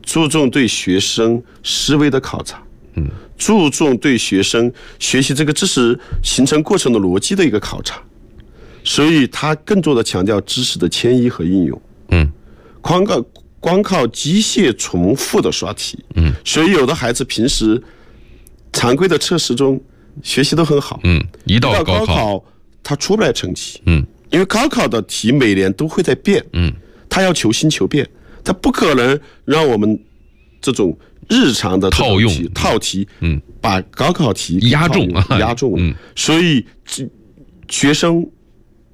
注重对学生思维的考察，注重对学生学习这个知识形成过程的逻辑的一个考察，所以他更多的强调知识的迁移和应用。光靠机械重复的刷题，所以有的孩子平时常规的测试中学习都很好， 一到高考他出不来成绩，因为高考的题每年都会在变，他要求新求变，他不可能让我们这种日常的套题，把高考题压重，所以学生